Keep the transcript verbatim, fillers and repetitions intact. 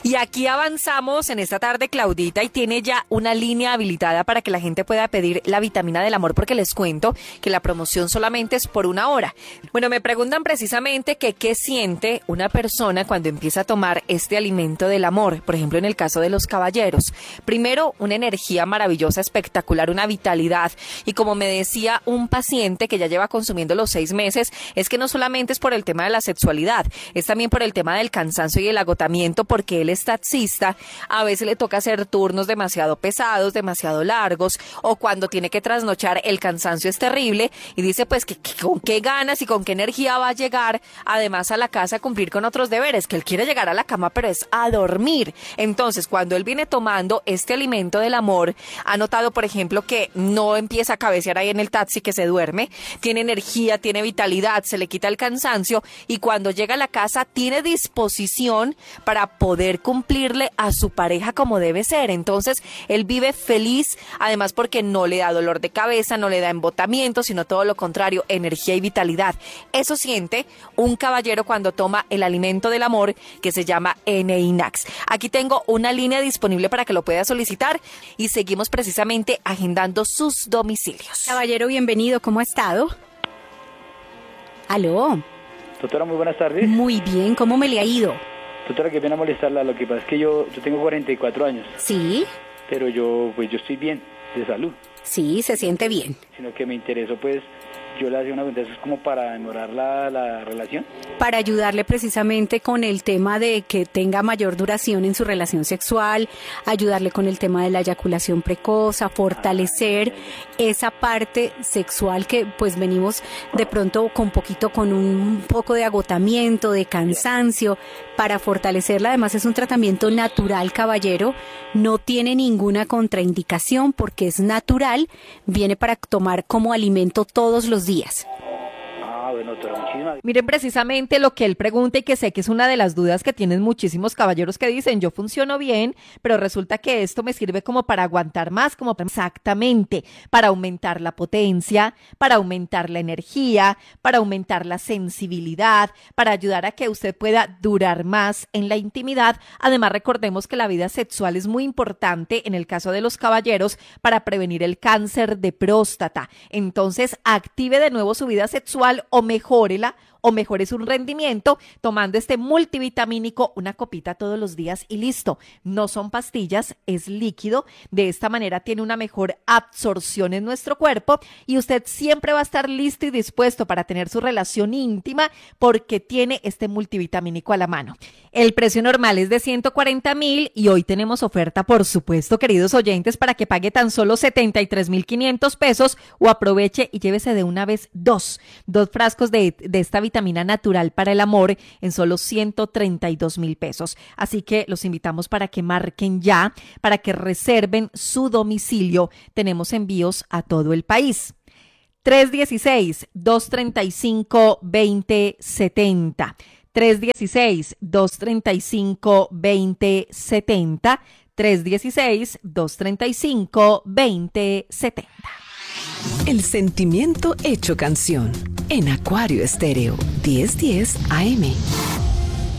Y aquí avanzamos en esta tarde, Claudita, y tiene ya una línea habilitada para que la gente pueda pedir la vitamina del amor, porque les cuento que la promoción solamente es por una hora. Bueno, me preguntan precisamente que qué siente una persona cuando empieza a tomar este alimento del amor, por ejemplo, en el caso de los caballeros. Primero, una energía maravillosa, espectacular, una vitalidad. Y como me decía un paciente que ya lleva consumiendo los seis meses, es que no solamente es por el tema de la sexualidad, es también por el tema del cansancio y el agotamiento, porque él es taxista, a veces le toca hacer turnos demasiado pesados, demasiado largos, o cuando tiene que trasnochar, el cansancio es terrible, y dice pues que, que con qué ganas y con qué energía va a llegar además a la casa a cumplir con otros deberes, que él quiere llegar a la cama pero es a dormir. Entonces, cuando él viene tomando este alimento del amor, ha notado, por ejemplo, que no empieza a cabecear ahí en el taxi, que se duerme, tiene energía, tiene vitalidad, se le quita el cansancio, y cuando llega a la casa tiene disposición para poder cumplirle a su pareja como debe ser. Entonces, él vive feliz, además porque no le da dolor de cabeza, no le da embotamiento, sino todo lo contrario, energía y vitalidad. Eso siente un caballero cuando toma el alimento del amor, que se llama Eneinax. Aquí tengo una línea disponible para que lo pueda solicitar y seguimos precisamente agendando sus domicilios. Caballero, bienvenido, ¿cómo ha estado? ¿Aló? Doctora, muy buenas tardes. Muy bien, ¿cómo me le ha ido? Doctora, qué pena molestarla, lo que pasa es que yo, yo tengo cuarenta y cuatro años. ¿Sí? Pero yo, pues yo estoy bien, de salud. Sí, se siente bien. Sino que me interesó, pues, yo le hacía una pregunta, ¿eso es como para demorar la, la relación? Para ayudarle precisamente con el tema de que tenga mayor duración en su relación sexual, ayudarle con el tema de la eyaculación precoz, a fortalecer ah, esa parte sexual que pues venimos de pronto con poquito, con un poco de agotamiento, de cansancio, para fortalecerla. Además es un tratamiento natural, caballero, no tiene ninguna contraindicación porque es natural, viene para tomar como alimento todos los días. Ah, bueno, doctora, muchísimas. Miren precisamente lo que él pregunta, y que sé que es una de las dudas que tienen muchísimos caballeros, que dicen, yo funciono bien, pero resulta que esto me sirve como para aguantar más, como para... Exactamente, para aumentar la potencia, para aumentar la energía, para aumentar la sensibilidad, para ayudar a que usted pueda durar más en la intimidad. Además, recordemos que la vida sexual es muy importante en el caso de los caballeros para prevenir el cáncer de próstata. Entonces, active de nuevo su vida sexual o mejórela, o mejore su rendimiento tomando este multivitamínico, una copita todos los días y listo. No son pastillas, es líquido. De esta manera tiene una mejor absorción en nuestro cuerpo y usted siempre va a estar listo y dispuesto para tener su relación íntima porque tiene este multivitamínico a la mano. El precio normal es de ciento cuarenta mil y hoy tenemos oferta, por supuesto, queridos oyentes, para que pague tan solo setenta y tres mil quinientos pesos o aproveche y llévese de una vez dos, dos frascos de, de esta vitamina vitamina natural para el amor en solo ciento treinta y dos mil pesos. Así que los invitamos para que marquen ya, para que reserven su domicilio. Tenemos envíos a todo el país. tres uno seis, dos tres cinco, dos cero siete cero. tres uno seis, dos tres cinco, dos cero siete cero. tres uno seis, dos tres cinco, dos cero siete cero. El sentimiento hecho canción en Acuario Estéreo diez diez A M.